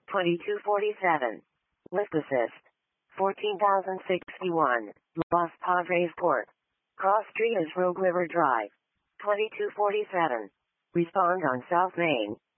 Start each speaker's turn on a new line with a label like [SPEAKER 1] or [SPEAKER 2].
[SPEAKER 1] 2247. Lift assist. 14,061. Los Padres Port. Cross Street is Rogue River Drive. 2247. Respond on South Main.